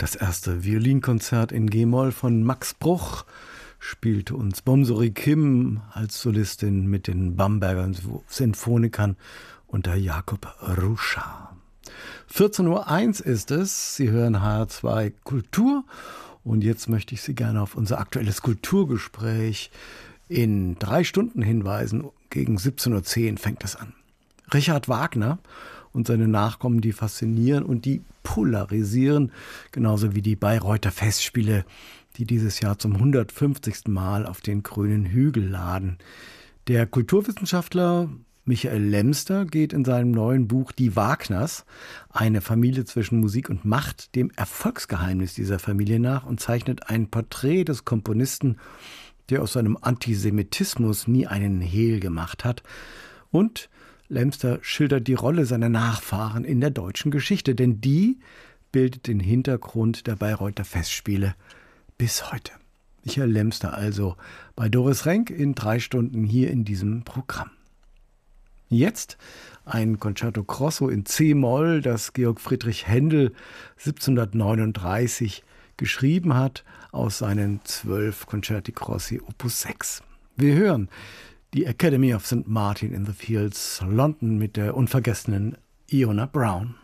Das erste Violinkonzert in G-Moll von Max Bruch spielte uns Bomsori Kim als Solistin mit den Bamberger Sinfonikern unter Jakob Rucha. 14.01 Uhr ist es. Sie hören HR2 Kultur und jetzt möchte ich Sie gerne auf unser aktuelles Kulturgespräch in 3 Stunden hinweisen. Gegen 17.10 Uhr fängt es an. Richard Wagner und seine Nachkommen, die faszinieren und die polarisieren, genauso wie die Bayreuther Festspiele, die dieses Jahr zum 150. Mal auf den grünen Hügel laden. Der Kulturwissenschaftler Michael Lemster geht in seinem neuen Buch Die Wagners, eine Familie zwischen Musik und Macht, dem Erfolgsgeheimnis dieser Familie nach und zeichnet ein Porträt des Komponisten, der aus seinem Antisemitismus nie einen Hehl gemacht hat. Und Lemster schildert die Rolle seiner Nachfahren in der deutschen Geschichte, denn die bildet den Hintergrund der Bayreuther Festspiele bis heute. Michael Lemster also bei Doris Renk in 3 Stunden hier in diesem Programm. Jetzt ein Concerto Grosso in C-Moll, das Georg Friedrich Händel 1739 geschrieben hat aus seinen 12 Concerti Grossi Opus 6. Wir hören die Academy of St. Martin in the Fields, London mit der unvergessenen Iona Brown.